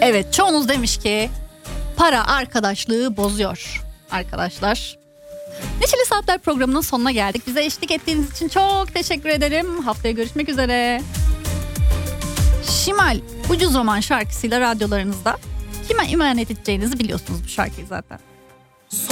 Evet, çoğunuz demiş ki para arkadaşlığı bozuyor arkadaşlar. Neşeli Saatler programının sonuna geldik. Bize eşlik ettiğiniz için çok teşekkür ederim. Haftaya görüşmek üzere. Şimal Ucuz Roman şarkısıyla radyolarınızda. Kime emanet edeceğinizi biliyorsunuz bu şarkıyı zaten.